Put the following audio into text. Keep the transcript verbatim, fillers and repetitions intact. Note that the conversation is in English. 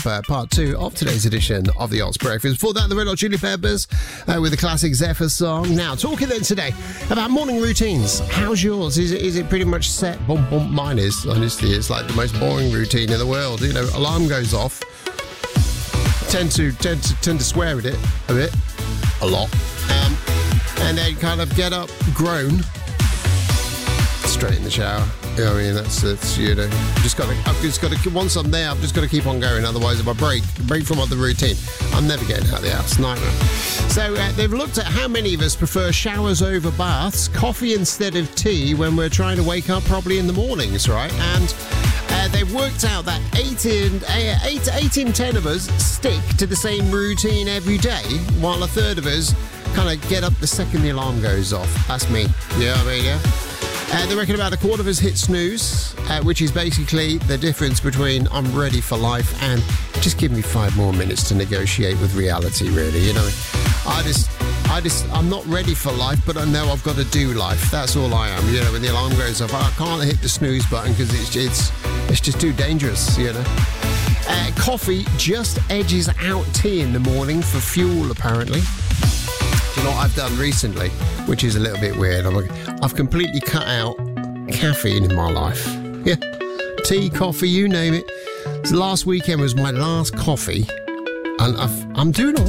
Uh, part two of today's edition of the Ox Breakfast. Before that, the Red Hot Chili Peppers uh, with the classic Zephyr song. Now, talking then today about morning routines. How's yours? Is it is it pretty much set? Bump, bump. Mine is. Honestly, it's like the most boring routine in the world. You know, alarm goes off. Tend to tend to tend to swear at it a bit, a lot, um, and then kind of get up, groan, straight in the shower. You know what I mean? That's, that's you know, just got to, I've just got to, once I'm there, I've just got to keep on going. Otherwise, if I break, break from the routine, I'm never getting out of the house. Nightmare. So uh, they've looked at how many of us prefer showers over baths, coffee instead of tea when we're trying to wake up properly in the mornings, right? And uh, they've worked out that eight in, uh, eight, eight in ten of us stick to the same routine every day, while a third of us kind of get up the second the alarm goes off. That's me. You know what I mean? Yeah. Uh, they reckon about a quarter of us hit snooze, uh, which is basically the difference between I'm ready for life and just give me five more minutes to negotiate with reality, really. You know, I just, I just, I'm not ready for life, but I know I've got to do life. That's all I am. You know, when the alarm goes off, I can't hit the snooze button because it's, it's, it's just too dangerous, you know. Uh, coffee just edges out tea in the morning for fuel, apparently. Do you know what I've done recently, which is a little bit weird? I'm, I've completely cut out caffeine in my life. Yeah, tea, coffee, you name it. So last weekend was my last coffee, and I've, I'm doing all